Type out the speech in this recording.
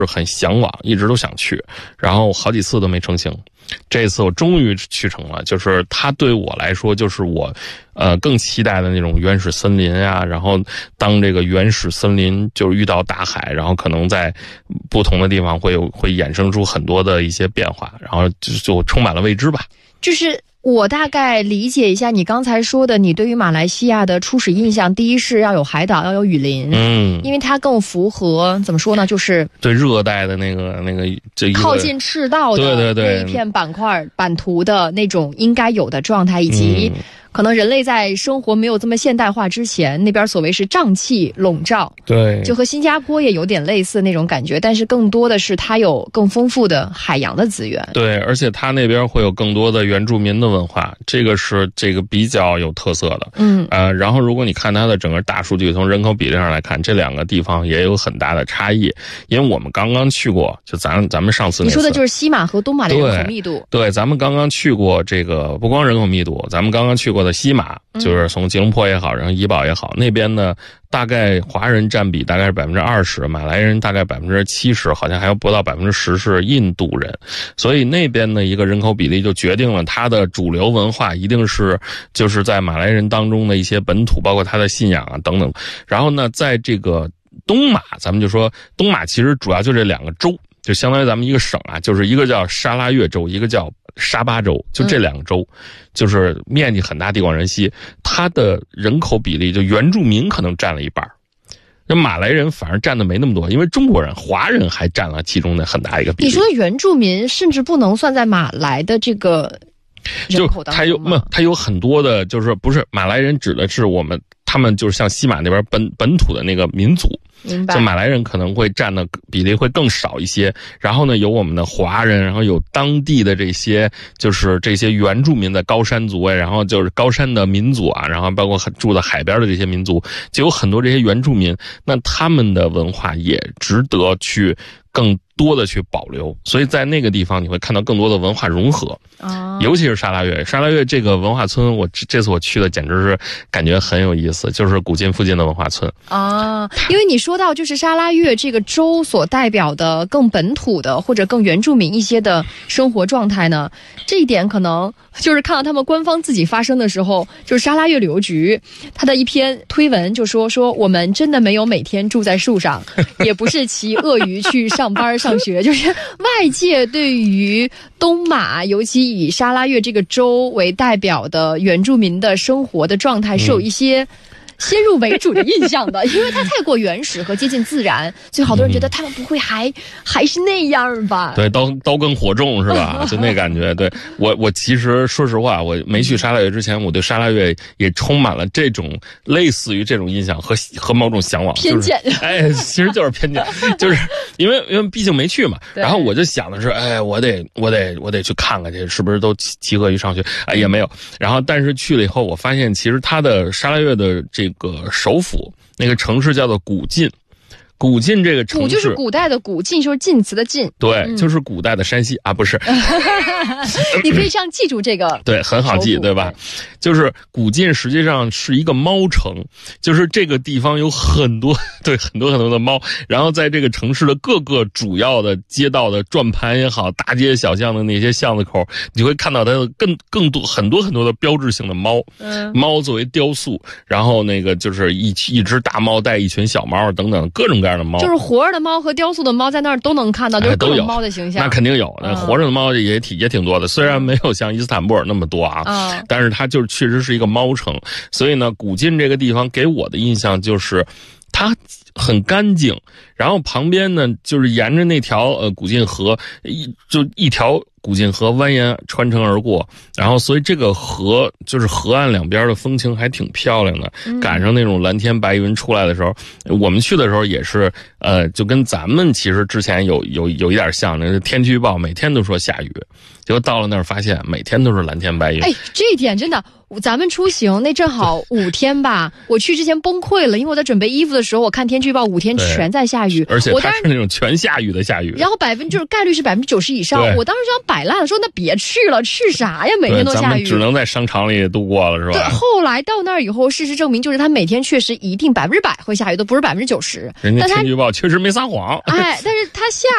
很向往，一直都想去，然后好几次都没成行。这次我终于去成了，就是它对我来说，就是我更期待的那种原始森林啊，然后当这个原始森林就是遇到大海，然后可能在不同的地方会衍生出很多的一些变化，然后就充满了未知吧。 就是我大概理解一下你刚才说的，你对于马来西亚的初始印象，第一是要有海岛，要有雨林，因为它更符合怎么说呢，就是对热带的那个这靠近赤道的那一片版图的那种应该有的状态，以及可能人类在生活没有这么现代化之前，那边所谓是瘴气笼罩， 对， 就和新加坡也有点类似那种感觉，但是更多的是它有更丰富的海洋的资源。 对，而且它那边会有更多的原住民的文化，这个是比较有特色的。然后如果你看它的整个大数据，从人口比例上来看，这两个地方也有很大的差异。因为我们刚刚去过，就咱们上次那次， 你说的就是西马和东马的人口密度。 对，咱们刚刚去过这个，不光人口密度，咱们刚刚去过的西马，就是从吉隆坡也好，然后怡保也好，那边呢大概华人占比大概是20%，马来人大概70%，好像还有不到10%是印度人，所以那边的一个人口比例就决定了它的主流文化一定是就是在马来人当中的一些本土，包括他的信仰啊等等。然后呢，在这个东马，咱们就说东马其实主要就这两个州，就相当于咱们一个省啊，就是一个叫沙拉越州，一个叫沙巴州，就这两个州，就是面积很大，地广人稀，它的人口比例就原住民可能占了一半，那马来人反而占的没那么多，因为中国人、华人还占了其中的很大一个比例。 你说原住民甚至不能算在马来的这个人口当中吗？ 它有很多的，就是不是马来人指的是他们就是像西马那边本土的那个民族。 明白。 就马来人可能会占的比例会更少一些，然后呢，有我们的华人，然后有当地的这些就是这些原住民的高山族啊，然后就是高山的民族啊，然后包括住在海边的这些民族，就有很多这些原住民，那他们的文化也值得去更多的去保留，所以在那个地方你会看到更多的文化融合，尤其是沙拉越这个文化村，这次我去的简直是感觉很有意思，就是古晋附近的文化村因为你说到就是沙拉越这个州所代表的更本土的或者更原住民一些的生活状态呢，这一点可能就是看到他们官方自己发声的时候，就是沙拉越旅游局他的一篇推文就说我们真的没有每天住在树上，也不是骑鳄鱼去上班上学，就是外界对于东马，尤其以沙拉越这个州为代表的原住民的生活的状态是有一些先入为主的印象的，因为它太过原始和接近自然，所以好多人觉得他们不会还是那样吧？ 对，刀耕火种是吧？就那感觉。对，我其实说实话，我没去沙拉越之前，我对沙拉越也充满了这种类似于这种印象和某种向往， 偏见。 其实就是偏见，就是因为毕竟没去嘛。然后我就想的是，我得去看看去，是不是都骑鳄鱼上学？也没有。然后但是去了以后，我发现其实它的沙拉越的这个首府那个城市叫做古晋。古晋这个城市， 古就是古代的古，晋就是晋祠的晋， 对，就是古代的山西啊，不是。 你可以这样记住这个， 对，很好记，对吧？就是古晋实际上是一个猫城，就是这个地方有很多的猫，然后在这个城市的各个主要的街道的转盘也好，大街小巷的那些巷子口，你会看到它的更多很多的标志性的猫，猫作为雕塑，然后那个就是一只大猫带一群小猫等等各种各样的猫， 就是活着的猫和雕塑的猫在那儿都能看到，就是各种猫的形象。 那肯定有，活着的猫也挺多的，虽然没有像伊斯坦布尔那么多啊，但是它就是确实是一个猫城。所以呢，古晋这个地方给我的印象就是它很干净，然后旁边呢就是沿着那条古晋河，一条古晋河蜿蜒穿城而过，然后所以这个河就是河岸两边的风情还挺漂亮的，赶上那种蓝天白云出来的时候，我们去的时候也是就跟咱们其实之前有一点像，那天气预报每天都说下雨，结果到了那儿发现每天都是蓝天白云。 这一点真的，咱们出行那正好5天吧，我去之前崩溃了，因为我在准备衣服的时候，我看天气预报5天全在下雨， 而且它是那种全下雨的下雨， 然后就是概率是90%以上，我当时就想摆烂了，说那别去了，去啥呀？每天都下雨， 咱们只能在商场里度过了，是吧？ 对，后来到那儿以后，事实证明就是它每天确实一定100%会下雨，都不是90%。 人家天气预报确实没撒谎。 但是它下